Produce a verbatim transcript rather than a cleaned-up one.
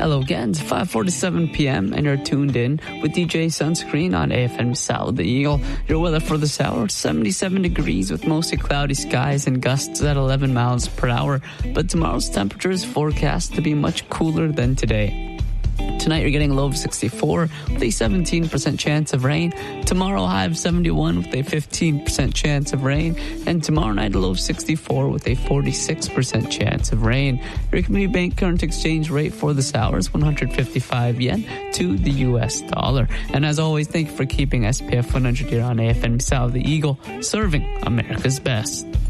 Hello again, it's five forty-seven p.m. and you're tuned in with D J Sunscreen on A F M South the Eagle. Your weather for this hour, seventy-seven degrees with mostly cloudy skies and gusts at eleven miles per hour. But tomorrow's temperature is forecast to be much cooler than today. Tonight you're getting a low of sixty-four with a seventeen percent chance of rain. Tomorrow high of seventy-one with a fifteen percent chance of rain. And tomorrow night a low of sixty-four with a forty-six percent chance of rain. Your Community Bank current exchange rate for this hour is one hundred fifty-five yen to the U S dollar. And as always, thank you for keeping S P F one hundred here on A F M South the Eagle, serving America's best.